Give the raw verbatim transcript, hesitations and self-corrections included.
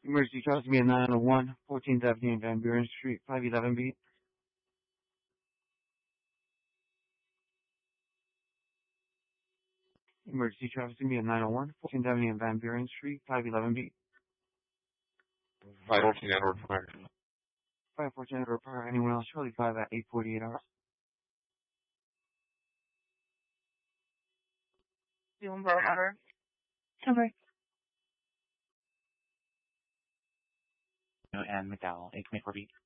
Emergency traffic to be at nine oh one, fourteenth Avenue and Van Buren Street, five eleven B. Emergency traffic to be at nine oh one, fourteenth Avenue and Van Buren Street, five eleven B. five fourteen Edward Park. five fourteen Edward Park. Anyone else? Charlie five at eight forty-eight hours. Doing both hour. Cover. And McDowell, eight twenty-four B.